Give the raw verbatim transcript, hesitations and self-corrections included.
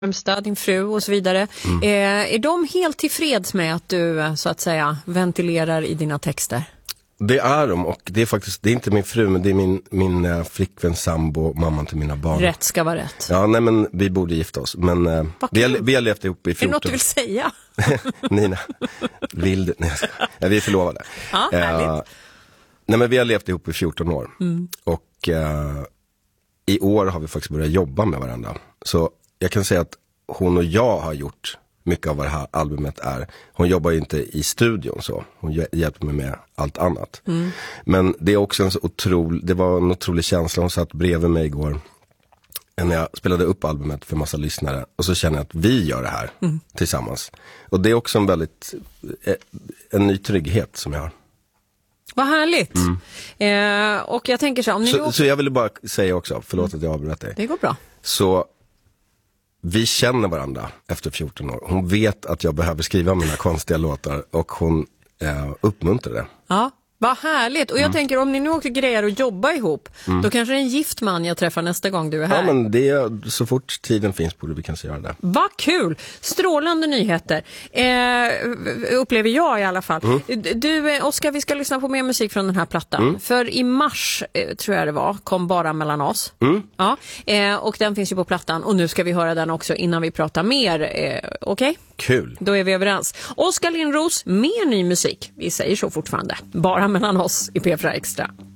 Halmstad, din fru och så vidare. Mm. Eh, är de helt tillfreds med att du så att säga ventilerar i dina texter? Det är de, och det är faktiskt, det är inte min fru, men det är min, min uh, flickvän, sambo, mamman till mina barn. Rätt ska vara rätt. Ja, nej men vi borde gifta oss, men uh, vi, har, vi har levt ihop i fjorton. Är det något du vill säga? Nina, vill du? Nej, ja, vi är förlovade. Ja, härligt. Uh, nej men vi har levt ihop i fjorton år. Mm. Och uh, i år har vi faktiskt börjat jobba med varandra. Så jag kan säga att hon och jag har gjort mycket av vad det här albumet är. Hon jobbar ju inte i studion så. Hon hjälper mig med allt annat. Mm. Men det är också en så otrolig, det var en otrolig känsla. Hon satt bredvid mig igår när jag spelade upp albumet för massa lyssnare. Och så känner jag att vi gör det här mm. tillsammans. Och det är också en väldigt, en ny trygghet som jag har. Vad härligt. Mm. Eh, och jag tänker så, om ni så, då... så jag ville bara säga också, förlåt att jag avbröt dig. Det går bra. Så vi känner varandra efter fjorton år. Hon vet att jag behöver skriva mina konstiga låtar och hon eh, uppmuntrar det. Ja, vad härligt. Och jag mm. tänker, om ni nu också grejer att jobba ihop, mm. då kanske det är en gift man jag träffar nästa gång du är här. Ja, men det är, så fort tiden finns borde vi kanske göra det. Vad kul! Strålande nyheter. Eh, upplever jag i alla fall. Mm. Du, Oskar, vi ska lyssna på mer musik från den här plattan. Mm. För i mars, eh, tror jag det var, kom Bara mellan oss. Mm. Ja, eh, och den finns ju på plattan. Och nu ska vi höra den också innan vi pratar mer. Eh, Okej? Okay? Kul. Då är vi överens. Oskar Lindros, mer ny musik. Vi säger så fortfarande. Bara mellan oss i P fyra Extra.